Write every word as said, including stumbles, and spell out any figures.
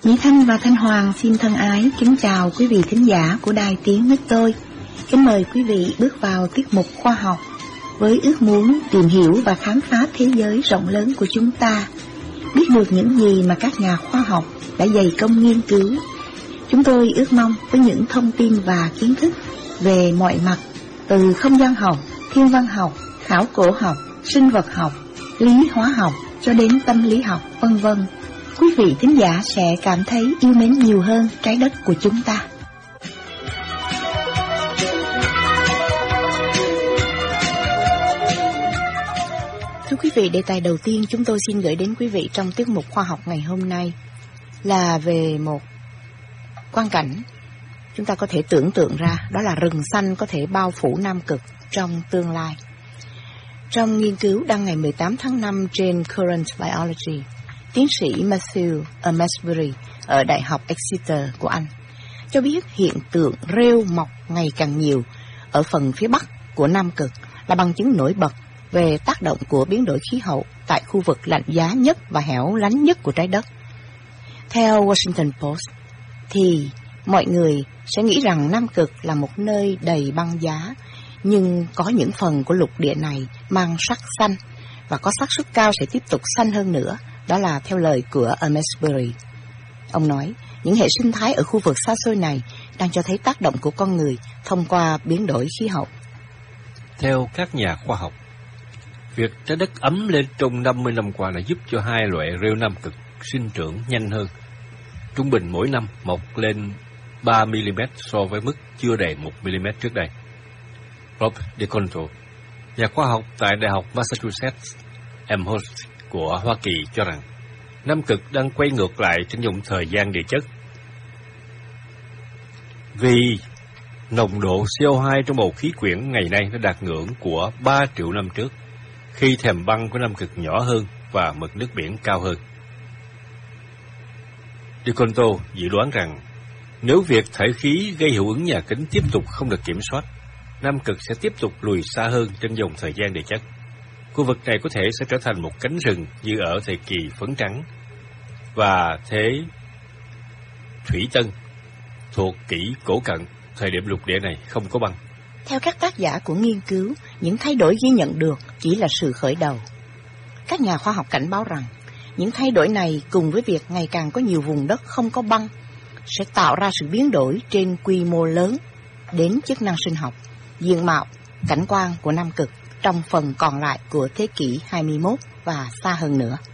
Mỹ Thanh và Thanh Hoàng xin thân ái kính chào quý vị thính giả của Đài Tiếng Nước Tôi. Kính mời quý vị bước vào tiết mục khoa học với ước muốn tìm hiểu và khám phá thế giới rộng lớn của chúng ta, biết được những gì mà các nhà khoa học đã dày công nghiên cứu. Chúng tôi ước mong với những thông tin và kiến thức về mọi mặt, từ không gian học, thiên văn học, khảo cổ học, sinh vật học, lý hóa học cho đến tâm lý học, vân vân, quý vị thính giả sẽ cảm thấy yêu mến nhiều hơn trái đất của chúng ta. Thưa quý vị, đề tài đầu tiên chúng tôi xin gửi đến quý vị trong tiết mục khoa học ngày hôm nay là về một quang cảnh chúng ta có thể tưởng tượng ra, đó là rừng xanh có thể bao phủ Nam Cực trong tương lai. Trong nghiên cứu đăng ngày mười tám tháng năm trên Current Biology, tiến sĩ Matthew Amesbury ở Đại học Exeter của Anh cho biết hiện tượng rêu mọc ngày càng nhiều ở phần phía bắc của Nam Cực là bằng chứng nổi bật về tác động của biến đổi khí hậu tại khu vực lạnh giá nhất và hẻo lánh nhất của trái đất. Theo Washington Post, thì mọi người sẽ nghĩ rằng Nam Cực là một nơi đầy băng giá, nhưng có những phần của lục địa này mang sắc xanh và có xác suất cao sẽ tiếp tục xanh hơn nữa. Đó là theo lời của Amesbury. Ông nói, những hệ sinh thái ở khu vực xa xôi này đang cho thấy tác động của con người thông qua biến đổi khí hậu. Theo các nhà khoa học, việc trái đất ấm lên trong năm mươi năm qua đã giúp cho hai loại rêu Nam Cực sinh trưởng nhanh hơn. Trung bình mỗi năm mọc lên ba mi-li-mét so với mức chưa đầy một mi-li-mét trước đây. Rob DeConto, nhà khoa học tại Đại học Massachusetts Amherst của Hoa Kỳ cho rằng Nam Cực đang quay ngược lại trên dòng thời gian địa chất. Vì nồng độ xê o hai trong bầu khí quyển ngày nay đã đạt ngưỡng của ba triệu năm trước, khi thềm băng của Nam Cực nhỏ hơn và mực nước biển cao hơn. DeConto dự đoán rằng nếu việc thải khí gây hiệu ứng nhà kính tiếp tục không được kiểm soát, Nam Cực sẽ tiếp tục lùi xa hơn trên dòng thời gian địa chất. Khu vực này có thể sẽ trở thành một cánh rừng như ở thời kỳ phấn trắng và thế Thủy Tân thuộc kỷ cổ cận, thời điểm lục địa này không có băng. Theo các tác giả của nghiên cứu, những thay đổi ghi nhận được chỉ là sự khởi đầu. Các nhà khoa học cảnh báo rằng những thay đổi này cùng với việc ngày càng có nhiều vùng đất không có băng sẽ tạo ra sự biến đổi trên quy mô lớn đến chức năng sinh học, diện mạo, cảnh quan của Nam Cực trong phần còn lại của thế kỷ hai mươi mốt và xa hơn nữa.